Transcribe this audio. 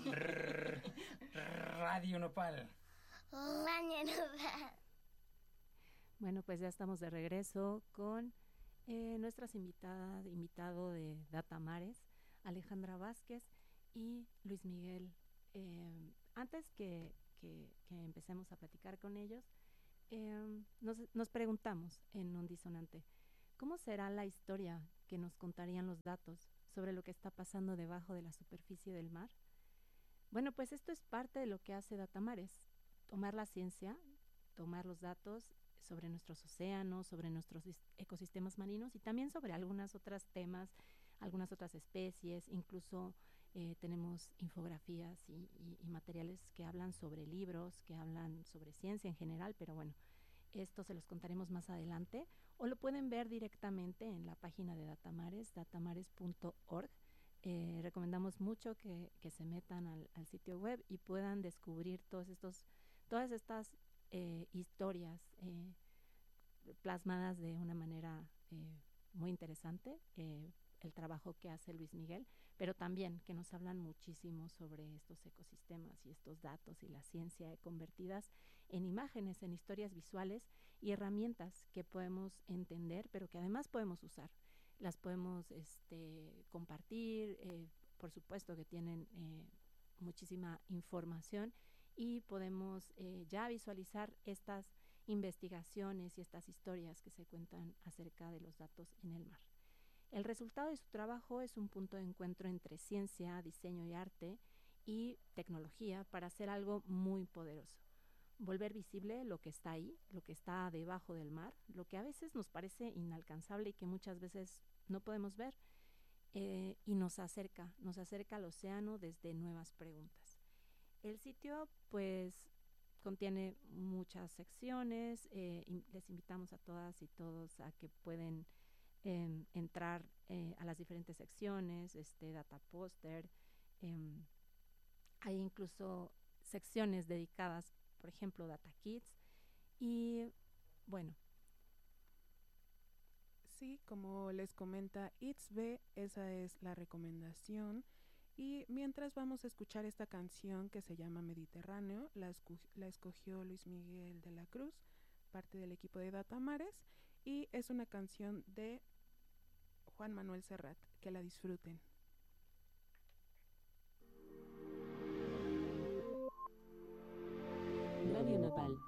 Radio Nopal. Radio Nopal. Bueno, pues ya estamos de regreso con nuestras invitado de Datamares, Alejandra Vázquez y Luis Miguel. Antes que empecemos a platicar con ellos, nos preguntamos en un disonante, ¿cómo será la historia que nos contarían los datos sobre lo que está pasando debajo de la superficie del mar? Bueno, pues esto es parte de lo que hace Datamares, tomar la ciencia, tomar los datos sobre nuestros océanos, sobre nuestros ecosistemas marinos y también sobre algunas otras temas, algunas otras especies, incluso tenemos infografías y materiales que hablan sobre libros, que hablan sobre ciencia en general, pero bueno, esto se los contaremos más adelante, o lo pueden ver directamente en la página de Datamares, datamares.org. Recomendamos mucho que se metan al sitio web y puedan descubrir todas estas historias plasmadas de una manera muy interesante, el trabajo que hace Luis Miguel, pero también que nos hablan muchísimo sobre estos ecosistemas y estos datos y la ciencia convertidas en imágenes, en historias visuales y herramientas que podemos entender, pero que además podemos usar. Las podemos compartir, por supuesto que tienen muchísima información y podemos ya visualizar estas investigaciones y estas historias que se cuentan acerca de los datos en el mar. El resultado de su trabajo es un punto de encuentro entre ciencia, diseño y arte y tecnología para hacer algo muy poderoso. Volver visible lo que está ahí, lo que está debajo del mar, lo que a veces nos parece inalcanzable y que muchas veces no podemos ver, y nos acerca al océano desde nuevas preguntas. El sitio pues contiene muchas secciones, les invitamos a todas y todos a que pueden entrar a las diferentes secciones, data poster, hay incluso secciones dedicadas, por ejemplo, Data Kits, y bueno. Sí, como les comenta Itzbe, esa es la recomendación. Y mientras vamos a escuchar esta canción que se llama Mediterráneo, la escogió Luis Miguel de la Cruz, parte del equipo de Datamares, y es una canción de Juan Manuel Serrat. Que la disfruten. Radio Nopal.